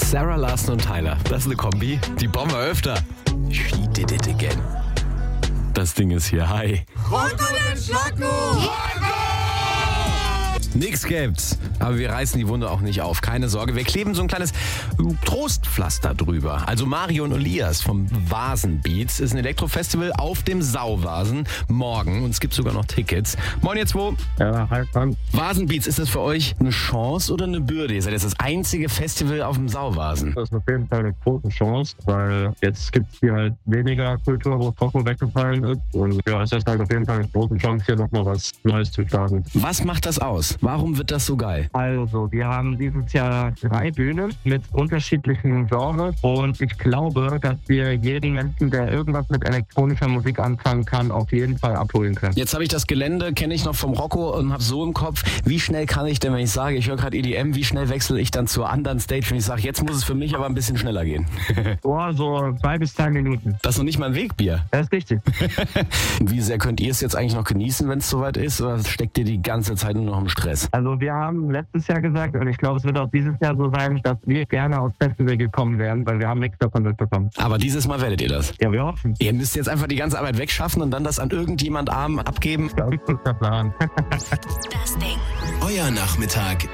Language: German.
Sarah Larson und Tyler. Das ist eine Kombi, die brauchen wir öfter. She did it again. Das Ding ist hier. Hi. Rocco den Schlacko! Nix gibt's. Aber wir reißen die Wunde auch nicht auf. Keine Sorge. Wir kleben so ein kleines Trostpflaster drüber. Also Mario und Elias vom Vasenbeats ist ein Elektrofestival auf dem Sauvasen morgen. Und es gibt sogar noch Tickets. Moin ihr zwei. Ja, hi, Frank. Vasenbeats, ist das für euch eine Chance oder eine Bürde? Ihr seid jetzt das einzige Festival auf dem Sauvasen. Das ist auf jeden Fall eine große Chance, weil jetzt gibt es hier halt weniger Kultur, wo Rocco weggefallen ist. Und ja, es ist halt auf jeden Fall eine große Chance, hier nochmal was Neues zu starten. Was macht das aus? Warum wird das so geil? Also, wir haben dieses Jahr 3 Bühnen mit unterschiedlichen Genres und ich glaube, dass wir jeden Menschen, der irgendwas mit elektronischer Musik anfangen kann, auf jeden Fall abholen können. Jetzt habe ich das Gelände, kenne ich noch vom Rocco und habe so im Kopf, wie schnell kann ich denn, wenn ich sage, ich höre gerade EDM, wie schnell wechsle ich dann zur anderen Stage, wenn ich sage, jetzt muss es für mich aber ein bisschen schneller gehen? So 2 bis 3 Minuten. Das ist noch nicht mal ein Wegbier. Das ist richtig. Wie sehr könnt ihr es jetzt eigentlich noch genießen, wenn es soweit ist, oder steckt ihr die ganze Zeit nur noch im Stress? Also wir haben letztes Jahr gesagt, und ich glaube, es wird auch dieses Jahr so sein, dass wir gerne aufs Festival gekommen wären, weil wir haben nichts davon mitbekommen. Aber dieses Mal werdet ihr das. Ja, wir hoffen. Ihr müsst jetzt einfach die ganze Arbeit wegschaffen und dann das an irgendjemand Arm abgeben. Das ist der Plan. Das Ding. Euer Nachmittag